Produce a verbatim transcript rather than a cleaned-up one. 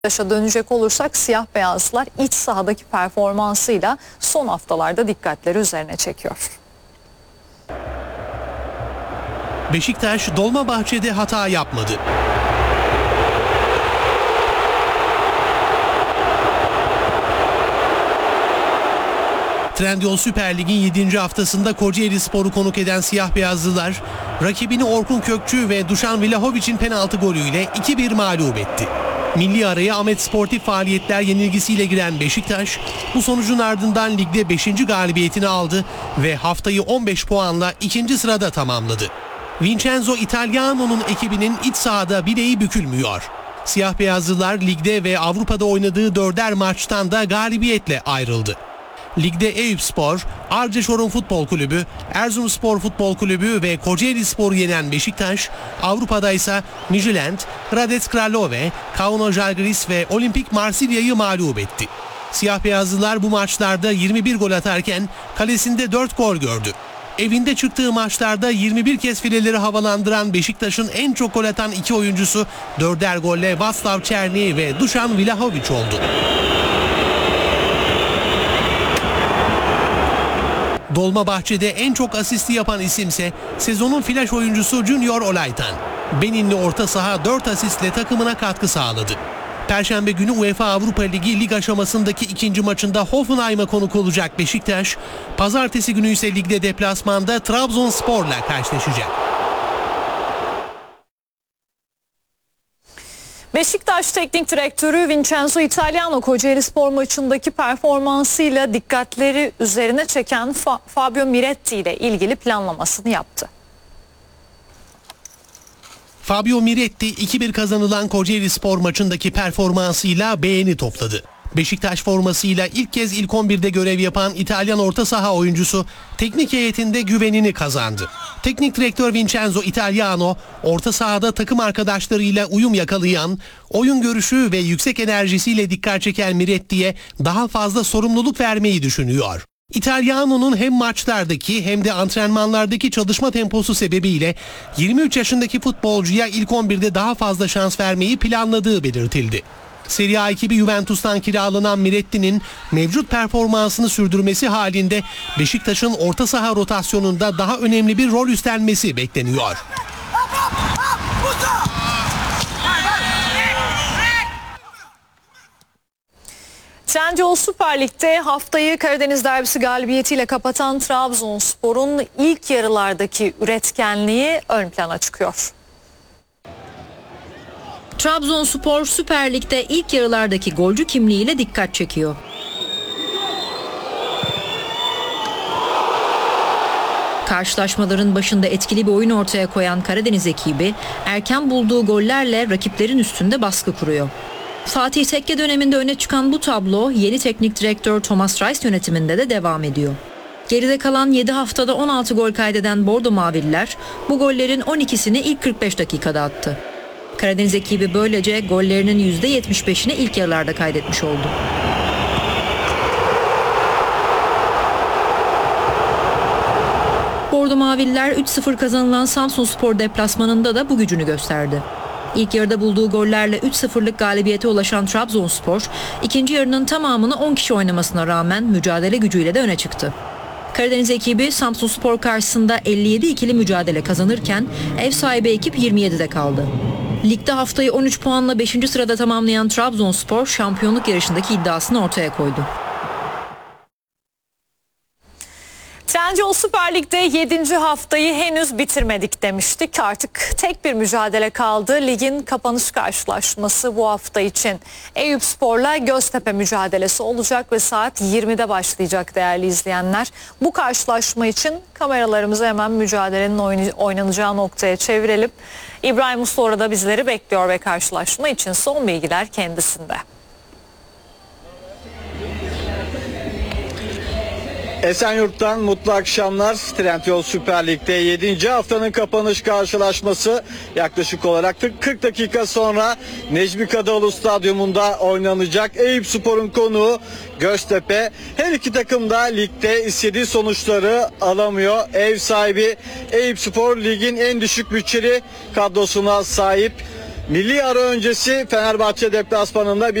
Beşiktaş'a dönecek olursak siyah beyazlılar iç sahadaki performansıyla son haftalarda dikkatleri üzerine çekiyor. Beşiktaş Dolmabahçe'de hata yapmadı. Trendyol Süper Lig'in yedinci haftasında Kocaelispor'u konuk eden siyah beyazlılar rakibini Orkun Kökçü ve Dušan Vlahovic'in penaltı golüyle iki bir mağlup etti. Milli araya Ahmet Sportif Faaliyetler yenilgisiyle giren Beşiktaş bu sonucun ardından ligde beşinci galibiyetini aldı ve haftayı on beş puanla ikinci sırada tamamladı. Vincenzo Italiano'nun ekibinin iç sahada bileği bükülmüyor. Siyah beyazlılar ligde ve Avrupa'da oynadığı dörder maçtan da galibiyetle ayrıldı. Ligde Eyüpspor, Arceşorum Futbol Kulübü, Erzurumspor Futbol Kulübü ve Kocaelispor'u yenen Beşiktaş, Avrupa'da ise Midtjylland, Hradec Kralove, Kauno Žalgiris ve Olimpik Marsilya'yı mağlup etti. Siyah beyazlılar bu maçlarda yirmi bir gol atarken kalesinde dört gol gördü. Evinde çıktığı maçlarda yirmi bir kez fileleri havalandıran Beşiktaş'ın en çok gol atan iki oyuncusu dörder golle Václav Černý ve Dušan Vlahovic oldu. Dolmabahçe'de en çok asisti yapan isimse sezonun flaş oyuncusu Junior Olaytan. Beninli orta saha dört asistle takımına katkı sağladı. Perşembe günü UEFA Avrupa Ligi lig aşamasındaki ikinci maçında Hoffenheim'a konuk olacak Beşiktaş, pazartesi günü ise ligde deplasmanda Trabzonspor'la karşılaşacak. Beşiktaş Teknik Direktörü Vincenzo Italiano Kocaelispor maçındaki performansıyla dikkatleri üzerine çeken Fa- Fabio Miretti ile ilgili planlamasını yaptı. Fabio Miretti iki bir kazanılan Kocaelispor maçındaki performansıyla beğeni topladı. Beşiktaş formasıyla ilk kez ilk on birde görev yapan İtalyan orta saha oyuncusu teknik heyetinde güvenini kazandı. Teknik direktör Vincenzo Italiano orta sahada takım arkadaşlarıyla uyum yakalayan, oyun görüşü ve yüksek enerjisiyle dikkat çeken Miretti'ye daha fazla sorumluluk vermeyi düşünüyor. Italiano'nun hem maçlardaki hem de antrenmanlardaki çalışma temposu sebebiyle yirmi üç yaşındaki futbolcuya ilk on birde daha fazla şans vermeyi planladığı belirtildi. Serie A ekibi Juventus'tan kiralanan Miretti'nin mevcut performansını sürdürmesi halinde Beşiktaş'ın orta saha rotasyonunda daha önemli bir rol üstlenmesi bekleniyor. Trendyol Süper Lig'de haftayı Karadeniz derbisi galibiyetiyle kapatan Trabzonspor'un ilk yarılardaki üretkenliği ön plana çıkıyor. Trabzonspor Süper Lig'de ilk yarılardaki golcü kimliğiyle dikkat çekiyor. Karşılaşmaların başında etkili bir oyun ortaya koyan Karadeniz ekibi erken bulduğu gollerle rakiplerin üstünde baskı kuruyor. Fatih Tekke döneminde öne çıkan bu tablo yeni teknik direktör Thomas Reis yönetiminde de devam ediyor. Geride kalan yedi haftada on altı gol kaydeden Bordo Mavililer bu gollerin on ikisini ilk kırk beş dakikada attı. Karadeniz ekibi böylece gollerinin yüzde yetmiş beşini ilk yarılarda kaydetmiş oldu. Bordo Mavililer üç sıfır kazanılan Samsunspor deplasmanında da bu gücünü gösterdi. İlk yarıda bulduğu gollerle üç sıfırlık galibiyete ulaşan Trabzonspor, ikinci yarının tamamını on kişi oynamasına rağmen mücadele gücüyle de öne çıktı. Karadeniz ekibi Samsunspor karşısında elli yedi ikili mücadele kazanırken ev sahibi ekip yirmi yedide kaldı. Ligde haftayı on üç puanla beşinci sırada tamamlayan Trabzonspor şampiyonluk yarışındaki iddiasını ortaya koydu. Trendyol Süper Lig'de yedinci haftayı henüz bitirmedik demiştik. Artık tek bir mücadele kaldı. Ligin kapanış karşılaşması bu hafta için Eyüpspor'la Göztepe mücadelesi olacak ve saat yirmide başlayacak değerli izleyenler. Bu karşılaşma için kameralarımızı hemen mücadelenin oynanacağı noktaya çevirelim. İbrahim Usta orada bizleri bekliyor ve karşılaşma için son bilgiler kendisinde. Esenyurt'tan mutlu akşamlar. Trendyol Süper Lig'de yedinci haftanın kapanış karşılaşması yaklaşık olarak kırk dakika sonra Necmi Kadıoğlu Stadyumunda oynanacak. Eyüpspor'un konuğu Göztepe. Her iki takım da ligde istediği sonuçları alamıyor. Ev sahibi Eyüpspor ligin en düşük bütçeli kadrosuna sahip. Milli ara öncesi Fenerbahçe deplasmanında